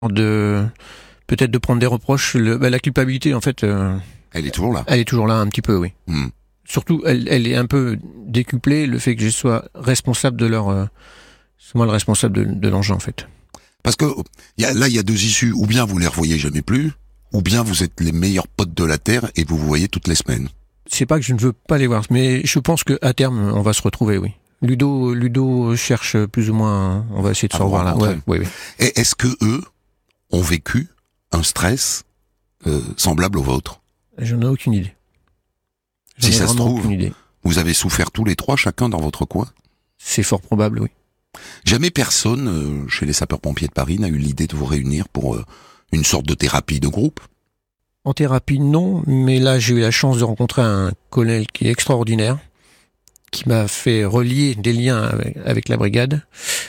de peut-être de prendre des reproches. La culpabilité, en fait, Elle est toujours là. elle est toujours là un petit peu, oui. Surtout, elle est un peu décuplée, le fait que je sois responsable de leur... c'est moi le responsable de l'engin, en fait. Parce que il y a deux issues. Ou bien vous les revoyez jamais plus, ou bien vous êtes les meilleurs potes de la Terre et vous vous voyez toutes les semaines. C'est pas que je ne veux pas les voir, mais je pense qu'à terme, on va se retrouver, oui. Ludo cherche plus ou moins... On va essayer de se revoir là. Ouais, oui. Et est-ce que eux ont vécu un stress semblable au vôtre? J'en ai aucune idée. Si ça se trouve, vous avez souffert tous les trois, chacun dans votre coin? C'est fort probable, oui. Jamais personne, chez les sapeurs-pompiers de Paris, n'a eu l'idée de vous réunir pour une sorte de thérapie de groupe? En thérapie, non, mais là, j'ai eu la chance de rencontrer un colonel qui est extraordinaire, qui m'a fait relier des liens avec la brigade.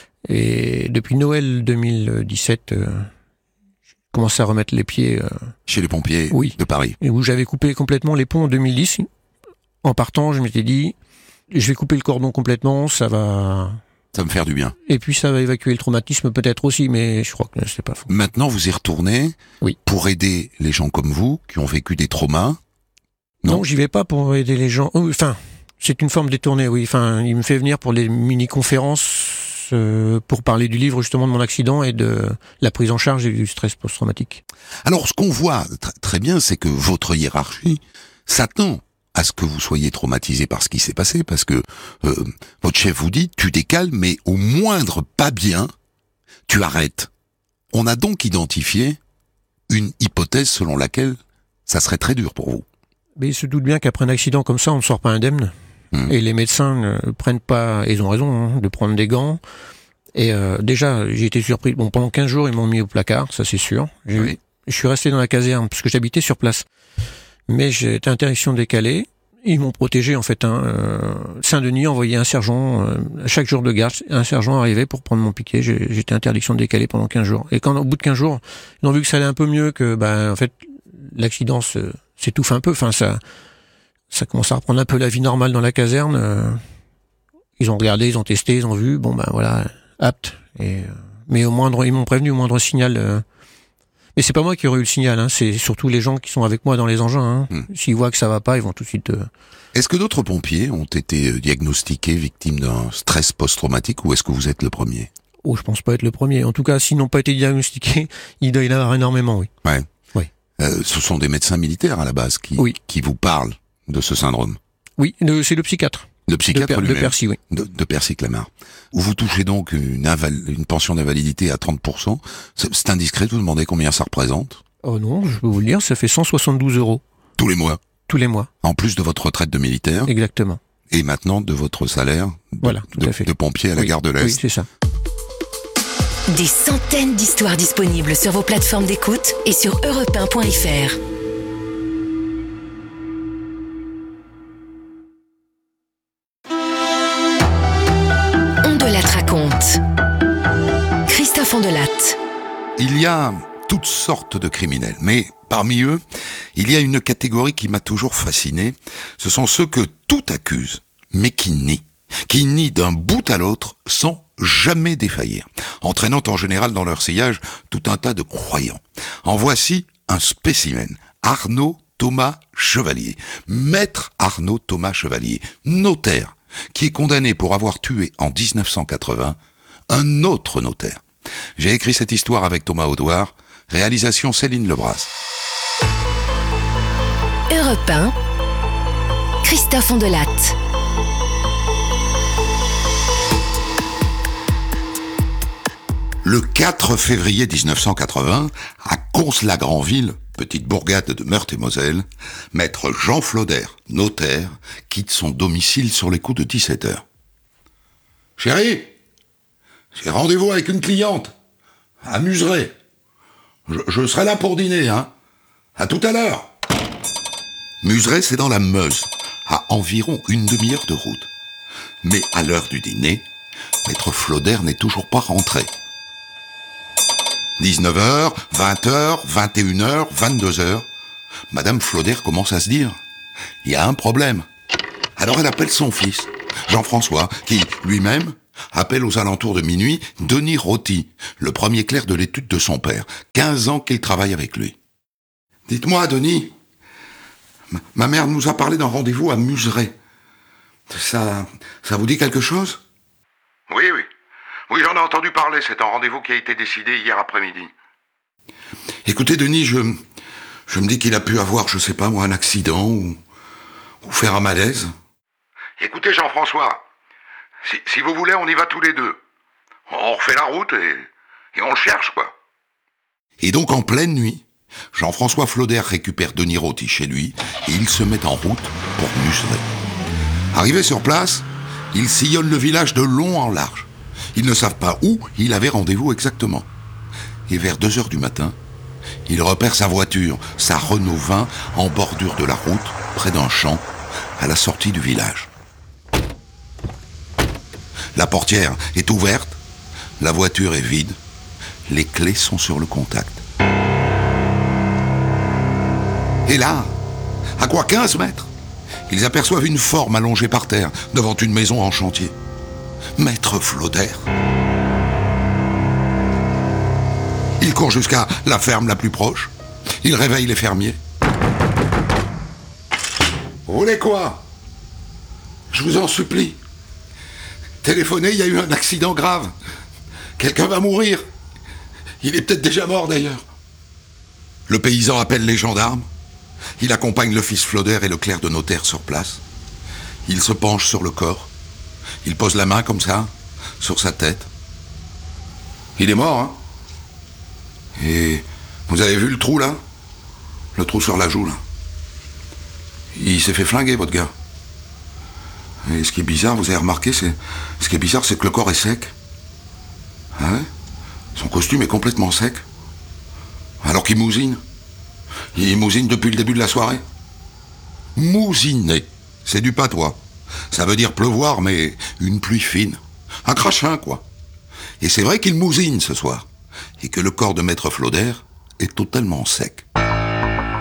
Et depuis Noël 2017, j'ai commencé à remettre les pieds... chez les pompiers de Paris. Et où j'avais coupé complètement les ponts en 2010. En partant, je m'étais dit, je vais couper le cordon complètement, ça va me faire du bien. Et puis ça va évacuer le traumatisme peut-être aussi, mais je crois que c'est pas faux. Maintenant, vous y retournez pour aider les gens comme vous, qui ont vécu des traumas? Non, j'y vais pas pour aider les gens. Enfin, c'est une forme détournée, oui. Enfin, il me fait venir pour les mini-conférences pour parler du livre, justement, de mon accident et de la prise en charge et du stress post-traumatique. Alors, ce qu'on voit très bien, c'est que votre hiérarchie s'attend à ce que vous soyez traumatisé par ce qui s'est passé, parce que votre chef vous dit, tu décales, mais au moindre pas bien, tu arrêtes. On a donc identifié une hypothèse selon laquelle ça serait très dur pour vous. Mais il se doute bien qu'après un accident comme ça, on ne sort pas indemne. Et les médecins ne prennent pas, et ils ont raison, de prendre des gants. Et déjà, j'ai été surpris. Bon, pendant 15 jours, ils m'ont mis au placard, ça c'est sûr. Je suis resté dans la caserne, parce que j'habitais sur place. Mais j'étais interdiction décalée. Ils m'ont protégé, en fait. Saint-Denis envoyait un sergent, chaque jour de garde, un sergent arrivait pour prendre mon piquet. J'étais interdiction décalée pendant 15 jours. Et quand, au bout de 15 jours, ils ont vu que ça allait un peu mieux, que, en fait, l'accident s'étouffe un peu. Enfin, ça commence à reprendre un peu la vie normale dans la caserne. Ils ont regardé, ils ont testé, ils ont vu. Bon, voilà, apte. Mais ils m'ont prévenu au moindre signal. Mais c'est pas moi qui aurais eu le signal, hein. C'est surtout les gens qui sont avec moi dans les engins. Hein. S'ils voient que ça va pas, ils vont tout de suite... Est-ce que d'autres pompiers ont été diagnostiqués victimes d'un stress post-traumatique, ou est-ce que vous êtes le premier? Oh, je pense pas être le premier. En tout cas, s'ils n'ont pas été diagnostiqués, il doit y en avoir énormément, oui. Ouais. Oui. Ce sont des médecins militaires à la base qui vous parlent de ce syndrome? Oui, c'est le psychiatre. Le psychiatre de Percy, oui. De Percy Clamart. Vous touchez donc une pension d'invalidité à 30%. C'est indiscret de vous demander combien ça représente? Oh non, je peux vous le dire, ça fait 172 €. Tous les mois? Tous les mois. En plus de votre retraite de militaire? Exactement. Et maintenant de votre salaire de pompier à la gare de l'Est? Oui, c'est ça. Des centaines d'histoires disponibles sur vos plateformes d'écoute et sur europe1.fr. Raconte. Christophe Ondelatte. Il y a toutes sortes de criminels, mais parmi eux, il y a une catégorie qui m'a toujours fasciné. Ce sont ceux que tout accuse, mais qui nient d'un bout à l'autre sans jamais défaillir, entraînant en général dans leur sillage tout un tas de croyants. En voici un spécimen. Arnaud Thomas Chevalier. Maître Arnaud Thomas Chevalier, notaire, qui est condamné pour avoir tué en 1980 un autre notaire. J'ai écrit cette histoire avec Thomas Audouard, réalisation Céline Lebras. Europe 1, Christophe Ondelatte. Le 4 février 1980, à Cons-la-Granville, petite bourgade de Meurthe-et-Moselle, maître Jean Flauder, notaire, quitte son domicile sur les coups de 17h. « Chérie, j'ai rendez-vous avec une cliente, à Muserey. Je serai là pour dîner, hein. À tout à l'heure. » Muserey, c'est dans la Meuse, à environ une demi-heure de route. Mais à l'heure du dîner, maître Flauder n'est toujours pas rentré. 19h, 20h, 21h, 22h, Madame Flauder commence à se dire « Il y a un problème ». Alors elle appelle son fils, Jean-François, qui, lui-même, appelle aux alentours de minuit Denis Roty, le premier clerc de l'étude de son père. 15 ans qu'il travaille avec lui. « Dites-moi, Denis, ma mère nous a parlé d'un rendez-vous à Muserey. Ça vous dit quelque chose ?» « Oui, j'en ai entendu parler. C'est un rendez-vous qui a été décidé hier après-midi. » « Écoutez, Denis, je me dis qu'il a pu avoir, je sais pas moi, un accident ou faire un malaise. »« Écoutez, Jean-François, si vous voulez, on y va tous les deux. On refait la route et on le cherche, quoi. » Et donc, en pleine nuit, Jean-François Flauder récupère Denis Roty chez lui et ils se mettent en route pour Muserey. Arrivés sur place, ils sillonnent le village de long en large. Ils ne savent pas où il avait rendez-vous exactement. Et vers 2h du matin, il repère sa voiture, sa Renault 20, en bordure de la route, près d'un champ, à la sortie du village. La portière est ouverte, la voiture est vide, les clés sont sur le contact. Et là, à quoi 15 mètres, ils aperçoivent une forme allongée par terre, devant une maison en chantier. Maître Flauder. Il court jusqu'à la ferme la plus proche. Il réveille les fermiers. « Vous voulez quoi ? Je vous en supplie. Téléphonez, il y a eu un accident grave. Quelqu'un va mourir. Il est peut-être déjà mort d'ailleurs. » Le paysan appelle les gendarmes. Il accompagne le fils Flauder et le clerc de notaire sur place. Il se penche sur le corps. Il pose la main comme ça, sur sa tête. Il est mort, hein ? Et vous avez vu le trou, là ? Le trou sur la joue, là. Il s'est fait flinguer, votre gars. Et ce qui est bizarre, vous avez remarqué, c'est que le corps est sec. Ah ouais ? Son costume est complètement sec. Alors qu'il mousine. Il mousine depuis le début de la soirée. Mousiner, c'est du patois. Ça veut dire pleuvoir, mais une pluie fine. Un crachin, quoi. Et c'est vrai qu'il mousine ce soir. Et que le corps de Maître Flauder est totalement sec.